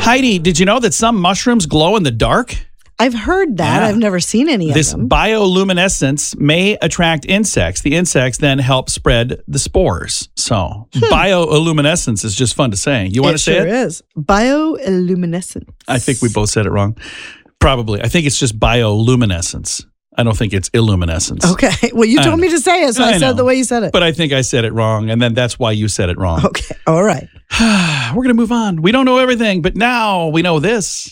Heidi, did you know that some mushrooms glow in the dark? I've heard that. Yeah. I've never seen any of This them. bioluminescence may attract insects. The insects then help spread the spores. So bioluminescence is just fun to say. You want to say it? It sure is. Bioluminescence. I think we both said it wrong. Probably. I think it's just bioluminescence. I don't think it's illuminescence. Okay. Well, you told me to say it, so I said it the way you said it. But I think I said it wrong, and then that's why you said it wrong. Okay. All right. We're going to move on. We don't know everything, but now we know this.